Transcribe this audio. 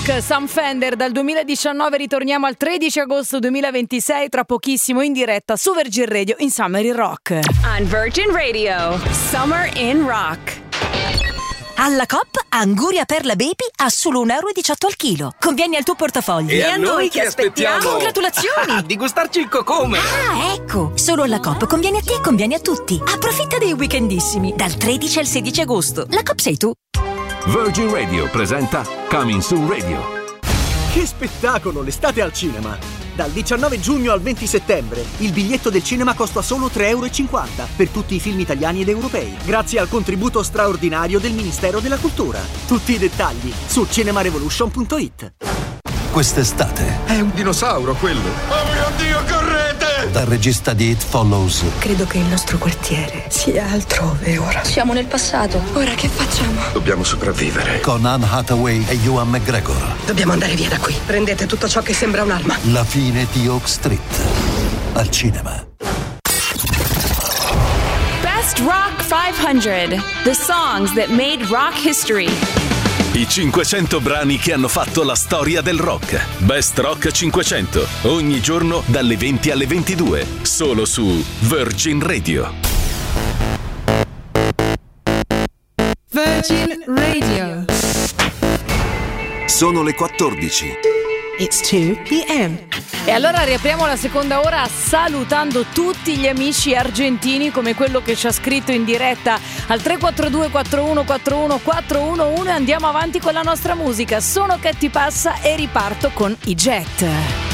Rock, Sam Fender. Dal 2019 ritorniamo al 13 agosto 2026, tra pochissimo in diretta su Virgin Radio in Summer in Rock. On Virgin Radio, Summer in Rock. Alla Coop, Anguria Perla Baby a solo 1,18 euro al chilo. Conviene al tuo portafoglio. E a noi che aspettiamo? Congratulazioni! Di gustarci il cocome! Ah, ecco! Solo alla Coop conviene a te e conviene a tutti. Approfitta dei weekendissimi, dal 13 al 16 agosto. La Coop sei tu. Virgin Radio presenta Coming Soon Radio. Che spettacolo, l'estate al cinema! Dal 19 giugno al 20 settembre il biglietto del cinema costa solo 3,50 euro per tutti i film italiani ed europei, grazie al contributo straordinario del Ministero della Cultura. Tutti i dettagli su cinemarevolution.it. Quest'estate è un dinosauro quello. Oh mio Dio, correte! dal regista di It Follows. Credo che il nostro quartiere sia altrove ora. Siamo nel passato. Ora che facciamo? Dobbiamo sopravvivere. Con Anne Hathaway e Ewan McGregor. Dobbiamo andare via da qui. Prendete tutto ciò che sembra un'arma. La fine di Oak Street. Al cinema. Best Rock 500. The songs that made rock history. I 500 brani che hanno fatto la storia del rock. Best Rock 500. Ogni giorno dalle 20 alle 22. Solo su Virgin Radio. Virgin Radio. Sono le 14. It's 2 p.m. E allora riapriamo la seconda ora salutando tutti gli amici argentini, come quello che ci ha scritto in diretta al 342 4141 411, e andiamo avanti con la nostra musica. Sono che ti passa e riparto con i Jet.